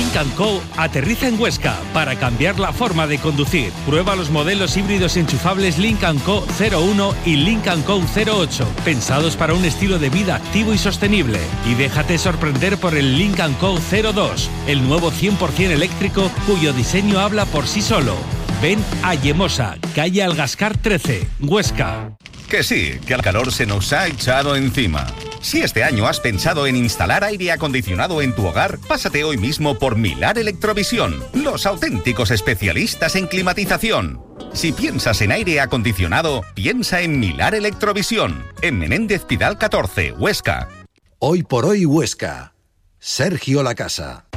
Lynk & Co aterriza en Huesca para cambiar la forma de conducir. Prueba los modelos híbridos enchufables Lynk & Co 01 y Lynk & Co 08, pensados para un estilo de vida activo y sostenible. Y déjate sorprender por el Lynk & Co 02, el nuevo 100% eléctrico cuyo diseño habla por sí solo. Ven a Yemosa, calle Algascar 13, Huesca. Que sí, que el calor se nos ha echado encima. Si este año has pensado en instalar aire acondicionado en tu hogar, pásate hoy mismo por Milar Electrovisión, los auténticos especialistas en climatización. Si piensas en aire acondicionado, piensa en Milar Electrovisión, en Menéndez Pidal 14, Huesca. Hoy por hoy Huesca. Sergio Lacasa.